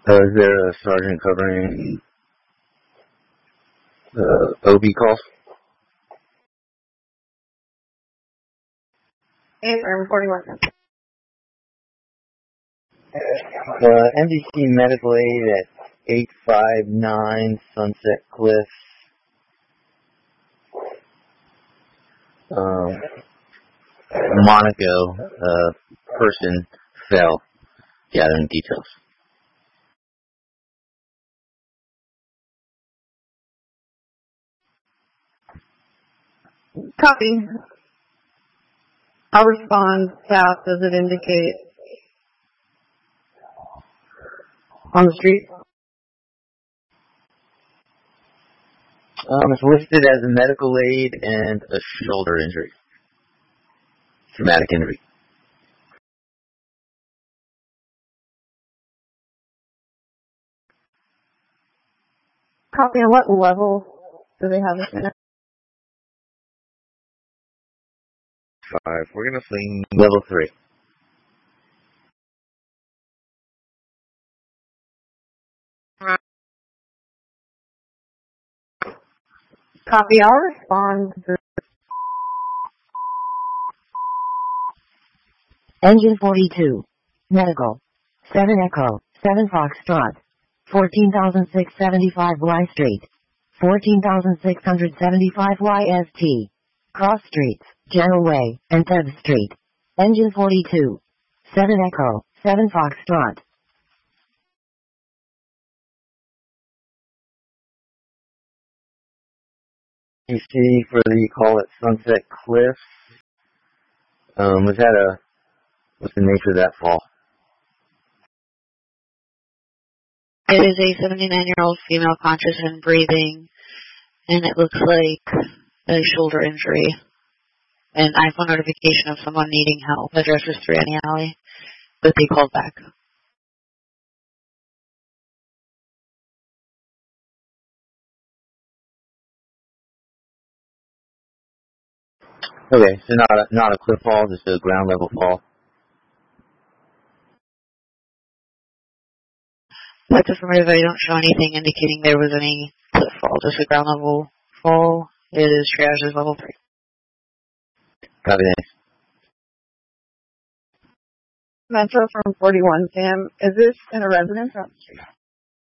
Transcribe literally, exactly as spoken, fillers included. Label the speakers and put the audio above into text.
Speaker 1: Uh, is there a sergeant covering uh, O B calls?
Speaker 2: Hey, I'm reporting one.
Speaker 1: Uh, M D C medical aid at eight five nine Sunset Cliffs. Um, Monaco, uh, person fell. Gathering details.
Speaker 2: Copy. I'll respond south. Does it indicate on the street?
Speaker 1: Um, it's listed as a medical aid and a shoulder injury. Traumatic injury.
Speaker 2: Copy. On what level do they have this?
Speaker 1: Five. We're gonna fling level three.
Speaker 2: Copy. I'll respond to
Speaker 3: Engine forty-two. Medical. seven Echo. seven Foxtrot. fourteen thousand six hundred seventy-five Y Street. fourteen thousand six hundred seventy-five Y S T. Cross Streets, General Way, and Third Street. Engine forty-two. seven Echo. seven Foxtrot.
Speaker 1: You see for the call at Sunset Cliffs. Um, was that a, what's the nature of that fall?
Speaker 4: It is a seventy-nine-year-old female conscious and breathing, and it looks like a shoulder injury. An iPhone notification of someone needing help. Address is three Annie Alley, but they called back.
Speaker 1: Okay, so not a, not a cliff fall, just a ground level fall.
Speaker 4: That's affirmative. I don't show anything indicating there was any cliff fall. Just a ground level fall. It is triage as level three.
Speaker 1: Copy that.
Speaker 2: Metro from forty-one, Sam. Is this in a residence or on the street?